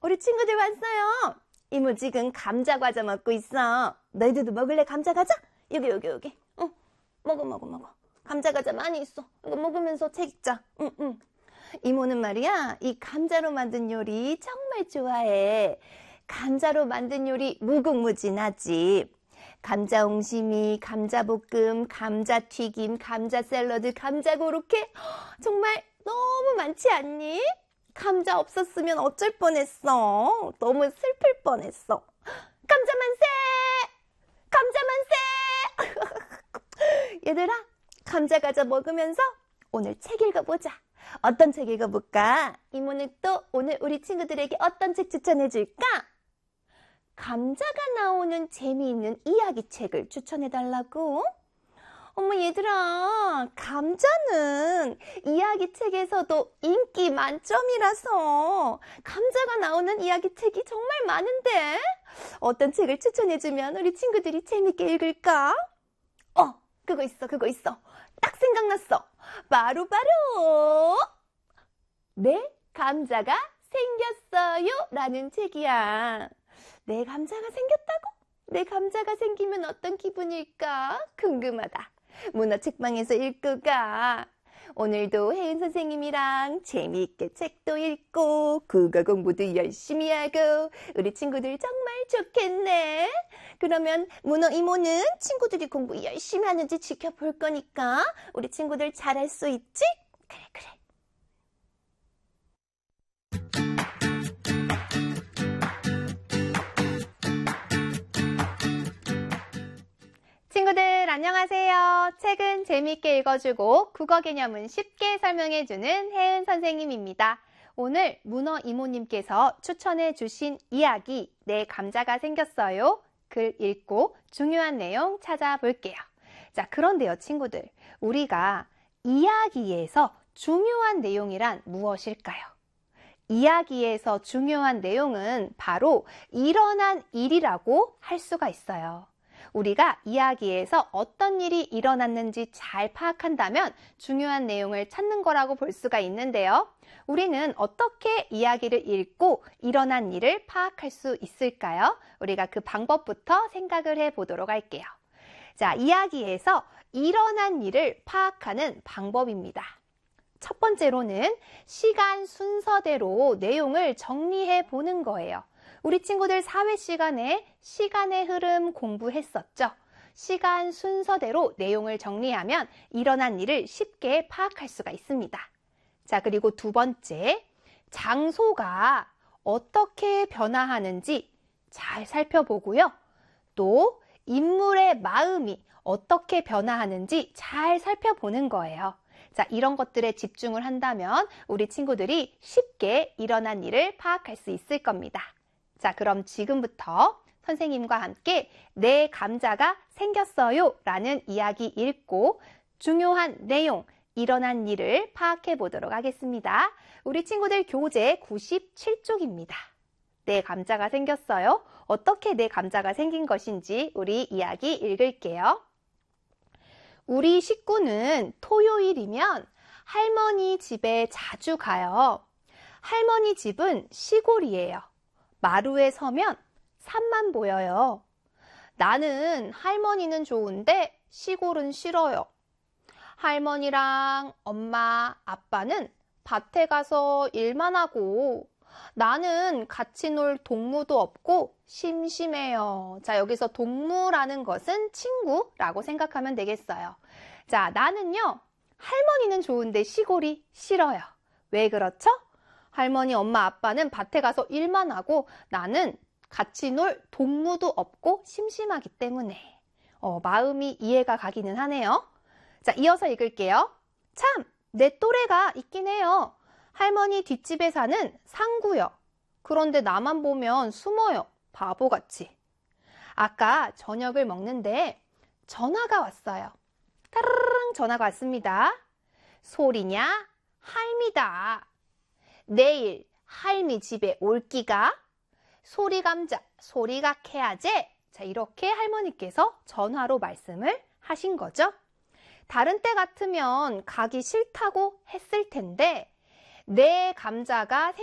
우리 친구들 왔어요. 이모 지금 감자 과자 먹고 있어. 너희들도 먹을래? 감자 과자? 여기. 먹어. 감자 과자 많이 있어. 이거 먹으면서 책 읽자. 응. 이모는 말이야, 이 감자로 만든 요리 정말 좋아해. 감자로 만든 요리 무궁무진하지. 감자 옹심이, 감자볶음, 감자튀김, 감자 샐러드, 감자 고로케. 정말 너무 많지 않니? 감자 없었으면 어쩔 뻔했어. 너무 슬플 뻔했어. 감자 만세! 얘들아, 감자 과자 먹으면서 오늘 책 읽어보자. 어떤 책 읽어볼까? 이모는 또 오늘 우리 친구들에게 어떤 책 추천해줄까? 감자가 나오는 재미있는 이야기책을 추천해달라고? 어머 얘들아, 감자는 이야기책에서도 인기 만점이라서 감자가 나오는 이야기책이 정말 많은데 어떤 책을 추천해주면 우리 친구들이 재밌게 읽을까? 그거 있어. 딱 생각났어. 바로 내 감자가 생겼어요 라는 책이야. 내 감자가 생겼다고? 내 감자가 생기면 어떤 기분일까? 궁금하다. 문어 책방에서 읽고 가. 오늘도 혜은 선생님이랑 재미있게 책도 읽고 국어 공부도 열심히 하고 우리 친구들 정말 좋겠네. 그러면 문어 이모는 친구들이 공부 열심히 하는지 지켜볼 거니까 우리 친구들 잘할 수 있지? 그래. 친구들 안녕하세요. 책은 재미있게 읽어주고 국어 개념은 쉽게 설명해주는 혜은 선생님입니다. 오늘 문어 이모님께서 추천해 주신 이야기 내 감자가 생겼어요. 글 읽고 중요한 내용 찾아볼게요. 자, 그런데요 친구들, 우리가 이야기에서 중요한 내용이란 무엇일까요? 이야기에서 중요한 내용은 바로 일어난 일이라고 할 수가 있어요. 우리가 이야기에서 어떤 일이 일어났는지 잘 파악한다면 중요한 내용을 찾는 거라고 볼 수가 있는데요. 우리는 어떻게 이야기를 읽고 일어난 일을 파악할 수 있을까요? 우리가 그 방법부터 생각을 해보도록 할게요. 자, 이야기에서 일어난 일을 파악하는 방법입니다. 첫 번째로는 시간 순서대로 내용을 정리해 보는 거예요. 우리 친구들 사회 시간에 시간의 흐름 공부했었죠? 시간 순서대로 내용을 정리하면 일어난 일을 쉽게 파악할 수가 있습니다. 자, 그리고 두 번째, 장소가 어떻게 변화하는지 잘 살펴보고요. 또 인물의 마음이 어떻게 변화하는지 잘 살펴보는 거예요. 자, 이런 것들에 집중을 한다면 우리 친구들이 쉽게 일어난 일을 파악할 수 있을 겁니다. 자, 그럼 지금부터 선생님과 함께 내 감자가 생겼어요 라는 이야기 읽고 중요한 내용, 일어난 일을 파악해 보도록 하겠습니다. 우리 친구들 교재 97쪽입니다. 내 감자가 생겼어요. 어떻게 내 감자가 생긴 것인지 우리 이야기 읽을게요. 우리 식구는 토요일이면 할머니 집에 자주 가요. 할머니 집은 시골이에요. 마루에 서면 산만 보여요. 나는 할머니는 좋은데 시골은 싫어요. 할머니랑 엄마, 아빠는 밭에 가서 일만 하고 나는 같이 놀 동무도 없고 심심해요. 자, 여기서 동무라는 것은 친구라고 생각하면 되겠어요. 자, 나는요, 할머니는 좋은데 시골이 싫어요. 왜 그렇죠? 할머니, 엄마, 아빠는 밭에 가서 일만 하고 나는 같이 놀 동무도 없고 심심하기 때문에 마음이 이해가 가기는 하네요. 자, 이어서 읽을게요. 참, 내 또래가 있긴 해요. 할머니 뒷집에 사는 상구요. 그런데 나만 보면 숨어요. 바보같이. 아까 저녁을 먹는데 전화가 왔어요. 따르릉 전화가 왔습니다. 소리냐? 할미다. 내일 할미 집에 올기가? 소리감자, 소리각 해야지. 자, 이렇게 할머니께서 전화로 말씀을 하신 거죠. 다른 때 같으면 가기 싫다고 했을 텐데 내 감자가